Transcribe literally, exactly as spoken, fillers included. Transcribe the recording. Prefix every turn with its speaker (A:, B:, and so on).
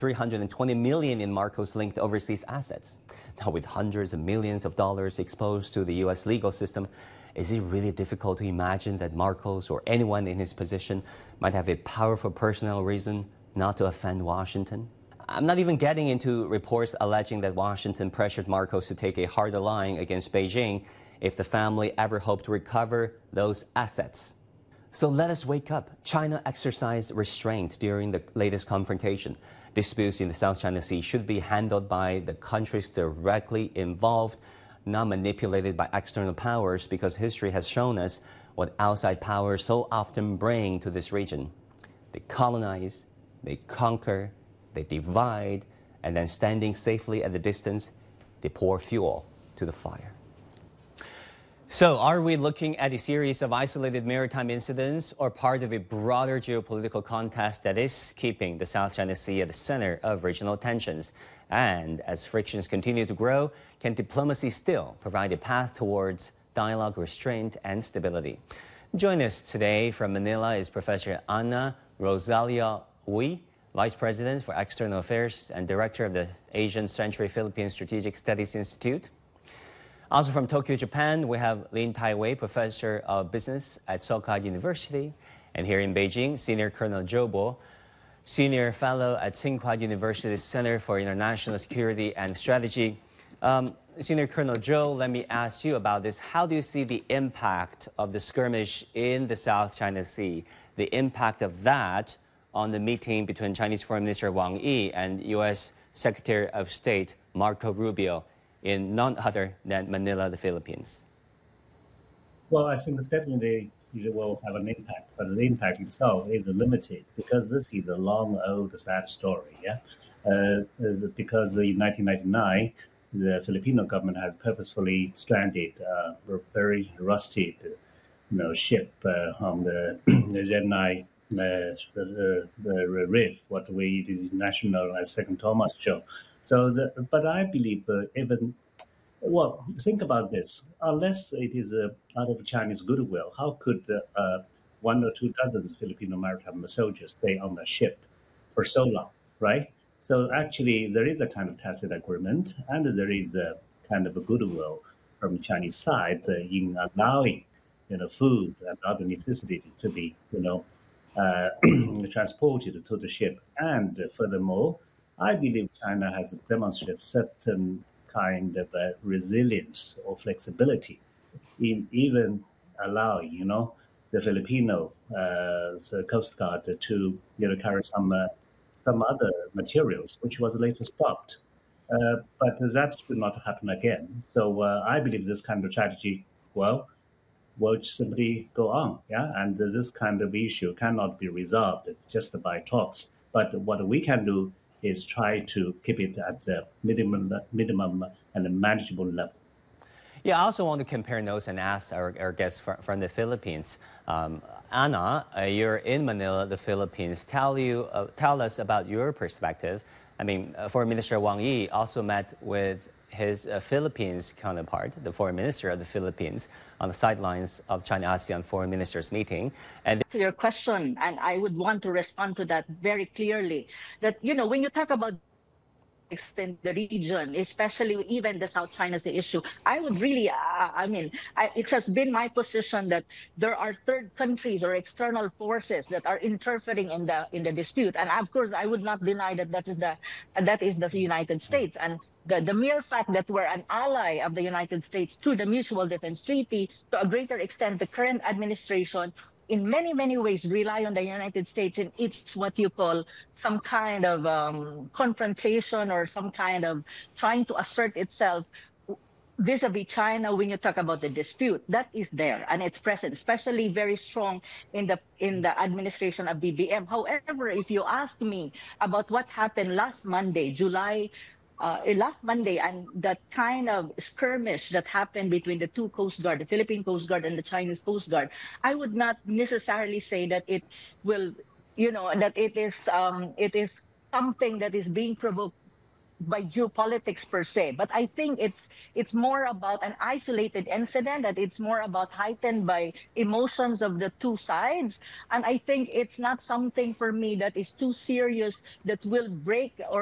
A: three hundred twenty million dollars in Marcos linked overseas assets. Now, with hundreds of millions of dollars exposed to the U S legal system, is it really difficult to imagine that Marcos or anyone in his position might have a powerful personal reason not to offend Washington? I'm not even getting into reports alleging that Washington pressured Marcos to take a harder line against Beijing if the family ever hoped to recover those assets. So let us wake up. China exercised restraint during the latest confrontation. Disputes in the South China Sea should be handled by the countries directly involved, not manipulated by external powers, because history has shown us what outside powers so often bring to this region. They colonize, they conquer, they divide, and then standing safely at the distance, they pour fuel to the fire. So, are we looking at a series of isolated maritime incidents or part of a broader geopolitical contest that is keeping the South China Sea at the center of regional tensions? And as frictions continue to grow, can diplomacy still provide a path towards dialogue, restraint, and stability? Joining us today from Manila is Professor Ana Rosalia Uy, Vice President for External Affairs and Director of the Asian Century Philippine Strategic Studies Institute. Also from Tokyo, Japan, we have Lin Tai-wei, Professor of Business at Soka University. And here in Beijing, Senior Colonel Zhou Bo, Senior Fellow at Tsinghua University's Center for International Security and Strategy. Um, Senior Colonel Zhou, let me ask you about this. How do you see the impact of the skirmish in the South China Sea, the impact of that on the meeting between Chinese Foreign Minister Wang Yi and U S Secretary of State Marco Rubio in none other than Manila, the Philippines?
B: Well, I think definitely it will have an impact, but the impact itself is limited because this is a long, old, sad story. Yeah, uh, because in nineteen ninety-nine, the Filipino government has purposefully stranded uh, a very rusted, you know, ship uh, on the Genai uh, the, the reef, what we the national as Second Thomas show. So, the, but I believe uh, even, well, think about this. Unless it is uh, out of Chinese goodwill, how could uh, uh, one or two dozens Filipino maritime soldiers stay on the ship for so long, right? So actually, there is a kind of tacit agreement, and there is a kind of a goodwill from the Chinese side uh, in allowing, you know, food and other necessities to be, you know, uh, transported to the ship. And uh, furthermore, I believe China has demonstrated certain kind of uh, resilience or flexibility in even allowing, you know, the Filipino uh, the Coast Guard to, you know, carry some uh, some other materials, which was later stopped. Uh, but that should not happen again. So uh, I believe this kind of strategy, well, will simply go on, yeah. And this kind of issue cannot be resolved just by talks. But what we can do is try to keep it at the minimum, minimum and a manageable level.
A: Yeah, I also want to compare notes and ask our, our guests from, from the Philippines. Um, Ana, uh, you're in Manila, the Philippines. Tell you, uh, tell us about your perspective. I mean, uh, Foreign Minister Wang Yi also met with his uh, Philippines counterpart, the Foreign Minister of the Philippines, on the sidelines of China-ASEAN Foreign Ministers meeting. And
C: to your question, and I would want to respond to that very clearly, that, you know, when you talk about in the region, especially even the South China Sea issue, I would really, uh, I mean, I, it has been my position that there are third countries or external forces that are interfering in the in the dispute, and of course, I would not deny that that is the that is the United States. And the the mere fact that we're an ally of the United States through the Mutual Defense Treaty, to a greater extent, the current administration, in many, many ways, rely on the United States in its what you call some kind of um, confrontation or some kind of trying to assert itself vis-a-vis China when you talk about the dispute. That is there and it's present, especially very strong in the in the administration of B B M. However, if you ask me about what happened last Monday, July Uh, last Monday, and that kind of skirmish that happened between the two Coast Guard, the Philippine Coast Guard and the Chinese Coast Guard, I would not necessarily say that it will, you know, that it is um, it is something that is being provoked by geopolitics per se, but I think it's it's more about an isolated incident, that it's more about heightened by emotions of the two sides. And I think it's not something for me that is too serious that will break or